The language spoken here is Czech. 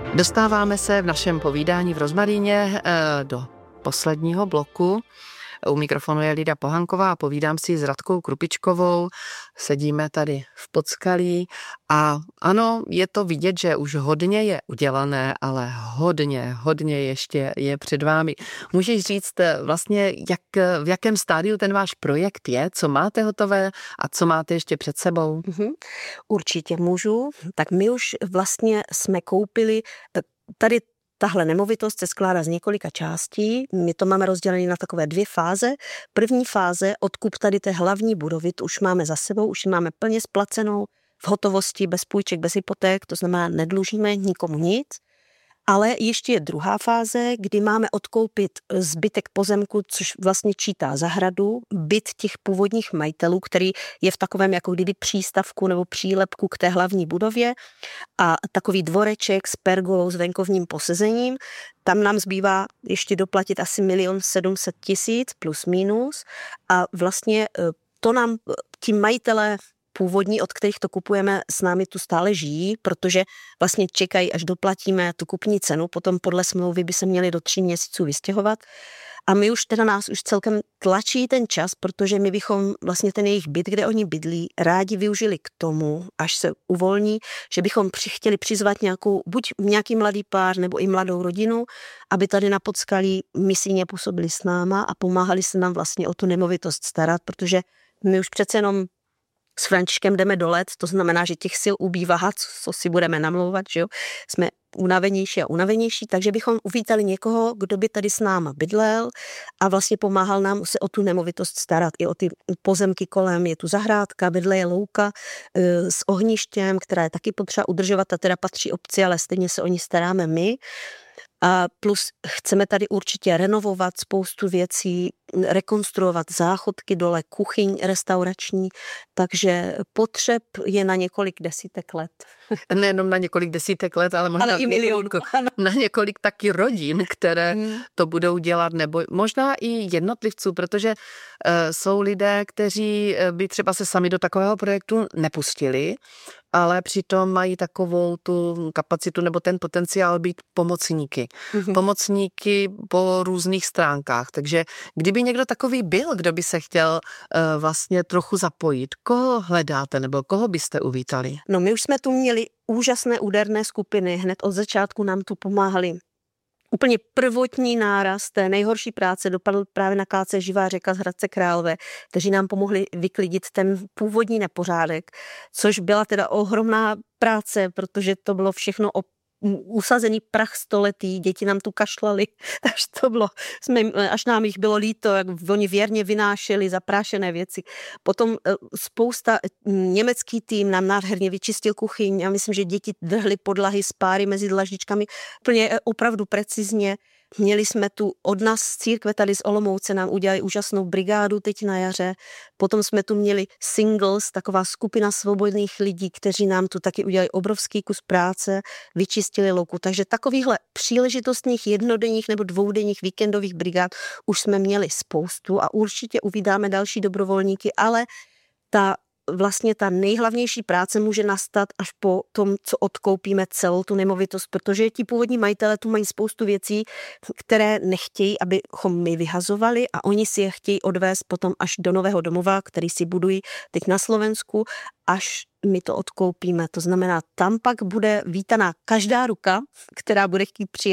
Dostáváme se v našem povídání v Rozmaríně do posledního bloku. U mikrofonu je Lída Pohanková a povídám si s Radkou Krupičkovou. Sedíme tady v Podskalí a ano, je to vidět, že už hodně je udělané, ale hodně ještě je před vámi. Můžeš říct vlastně, v jakém stádiu ten váš projekt je, co máte hotové a co máte ještě před sebou? Určitě můžu. Tak my už vlastně jsme koupili tady. Tahle nemovitost se skládá z několika částí. My to máme rozdělené na takové 2 fáze. První fáze, odkup tady té hlavní budovy, to už máme za sebou, už ji máme plně splacenou, v hotovosti, bez půjček, bez hypoték, to znamená, nedlužíme nikomu nic. Ale ještě je druhá fáze, kdy máme odkoupit zbytek pozemku, což vlastně čítá zahradu, byt těch původních majitelů, který je v takovém jako kdyby přístavku nebo přílepku k té hlavní budově a takový dvoreček s pergolou s venkovním posezením. Tam nám zbývá ještě doplatit asi 1 700 000 plus minus a vlastně to nám ti majitelé původní, od kterých to kupujeme, s námi tu stále žijí, protože vlastně čekají, až doplatíme tu kupní cenu, potom podle smlouvy by se měli do 3 měsíců vystěhovat. A my už teda nás už celkem tlačí ten čas, protože my bychom vlastně ten jejich byt, kde oni bydlí, rádi využili k tomu, až se uvolní, že bychom chtěli přizvat buď nějaký mladý pár nebo i mladou rodinu, aby tady na Podskalí misijně působili s náma a pomáhali se nám vlastně o tu nemovitost starat, protože my už přece jenom s Františkem jdeme do let, to znamená, že těch sil ubývá, co si budeme namlouvat, že jo? Jsme unavenější a unavenější, takže bychom uvítali někoho, kdo by tady s náma bydlel a vlastně pomáhal nám se o tu nemovitost starat, i o ty pozemky kolem, je tu zahrádka, vedle je louka s ohništěm, která je taky potřeba udržovat a teda patří obci, ale stejně se o ní staráme my. A plus chceme tady určitě renovovat spoustu věcí, rekonstruovat záchodky dole, kuchyň restaurační, takže potřeb je na několik desítek let. Nejenom na několik desítek let, ale možná i milionů. Na několik taky rodin, které to budou dělat, nebo možná i jednotlivců, protože jsou lidé, kteří by třeba se sami do takového projektu nepustili, ale přitom mají takovou tu kapacitu nebo ten potenciál být pomocníky. Pomocníky po různých stránkách. Takže kdyby někdo takový byl, kdo by se chtěl vlastně trochu zapojit, koho hledáte nebo koho byste uvítali? No my už jsme tu měli úžasné úderné skupiny. Hned od začátku nám tu pomáhali. Úplně prvotní náraz té nejhorší práce dopadl právě na KC Živá řeka z Hradce Králové, kteří nám pomohli vyklidit ten původní nepořádek, což byla teda ohromná práce, protože to bylo všechno usazený prach stoletý, děti nám tu kašlali, takže to bylo, až nám jich bylo líto, jak oni věrně vynášeli zaprášené věci. Potom německý tým nám nádherně vyčistil kuchyň, já myslím, že děti drhly podlahy s páry mezi dlaždičkami, úplně opravdu precizně. Měli jsme tu od nás z církve tady z Olomouce, nám udělali úžasnou brigádu teď na jaře. Potom jsme tu měli Singles, taková skupina svobodných lidí, kteří nám tu taky udělali obrovský kus práce, vyčistili louku. Takže takovýchhle příležitostných jednodenních nebo dvoudenních víkendových brigád už jsme měli spoustu a určitě uvídáme další dobrovolníky, ale vlastně ta nejhlavnější práce může nastat až po tom, co odkoupíme celou tu nemovitost, protože ti původní majitelé tu mají spoustu věcí, které nechtějí, abychom my vyhazovali a oni si je chtějí odvést potom až do nového domova, který si budují teď na Slovensku, až my to odkoupíme. To znamená, tam pak bude vítaná každá ruka, která bude chtít přijet